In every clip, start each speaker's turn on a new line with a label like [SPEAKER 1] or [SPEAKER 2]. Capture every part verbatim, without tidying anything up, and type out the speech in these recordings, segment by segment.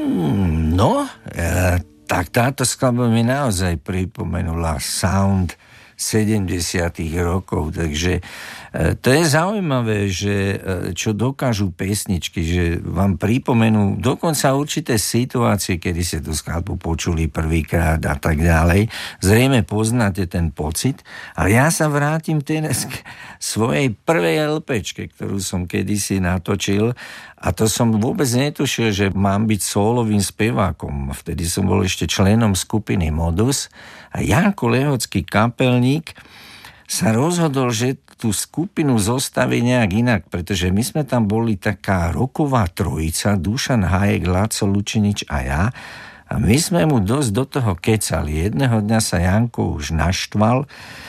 [SPEAKER 1] Mm, no, e, tak táto skladba mi naozaj pripomenula sound sedemdesiatych rokov, takže to je zaujímavé, že čo dokážu pesničky, že vám pripomenú dokonca určité situácie, kedy ste tú skladbu počuli prvýkrát a tak ďalej. Zrejme poznáte ten pocit, ale ja sa vrátim teraz k svojej prvej LPčke, ktorú som kedysi natočil a to som vôbec netušil, že mám byť sólovým spevákom. Vtedy som bol ešte členom skupiny Modus a Janko Lehocký, kapelník, sa rozhodol, že tú skupinu zostaví nejak inak, pretože my sme tam boli taká roková trojica, Dušan Hajek, Laco Lučinič a ja, a my sme mu dosť do toho kecali. Jedného dňa sa Janko už naštval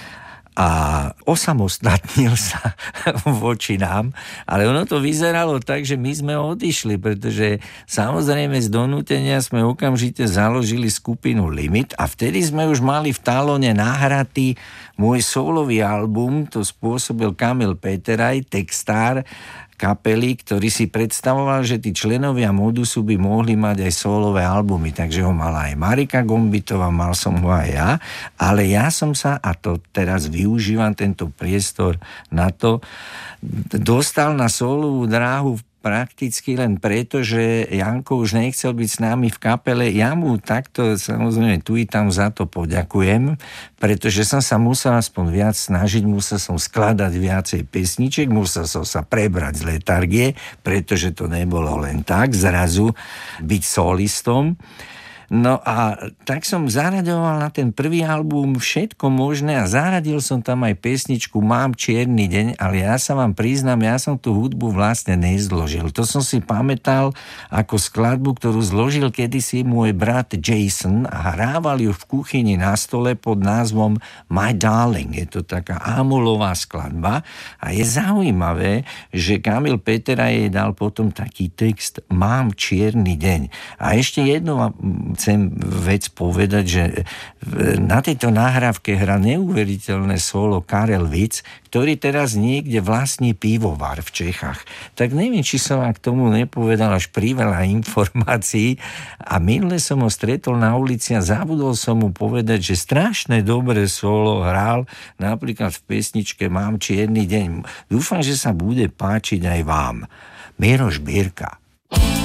[SPEAKER 1] a osamostatnil sa voči nám, ale ono to vyzeralo tak, že my sme odišli, pretože samozrejme z donútenia sme okamžite založili skupinu Limit a vtedy sme už mali v talóne nahratý môj solový album, to spôsobil Kamil Peteraj, textár kapely, ktorý si predstavoval, že tí členovia Modusu by mohli mať aj solové albumy, takže ho mala aj Marika Gombitová, mal som ho aj ja, ale ja som sa, a to teraz využívam tento priestor na to, dostal na solovú dráhu prakticky len preto, že Janko už nechcel byť s nami v kapele. Ja mu takto samozrejme tu i tam za to poďakujem, pretože som sa musel aspoň viac snažiť, musel som skladať viacej pesniček, musel som sa prebrať z letargie, pretože to nebolo len tak zrazu byť solistom. No a tak som zaraďoval na ten prvý album všetko možné a zaradil som tam aj pesničku Mám čierny deň, ale ja sa vám priznám, ja som tú hudbu vlastne nezložil. To som si pamätal ako skladbu, ktorú zložil kedysi môj brat Jason a hrával ju v kuchyni na stole pod názvom My Darling. Je to taká amulová skladba a je zaujímavé, že Kamil Petera jej dal potom taký text Mám čierny deň. A ešte jedno chcem vec povedať, že na tejto nahrávke hrá neuveriteľné solo Karel Vic, ktorý teraz niekde vlastní pivovar v Čechách. Tak neviem, či som vám k tomu nepovedal až priveľa informácií a minule som ho stretol na ulici a zabudol som mu povedať, že strašné dobré solo hral napríklad v pesničke Mám čierny deň. Dúfam, že sa bude páčiť aj vám. Miroš Birka.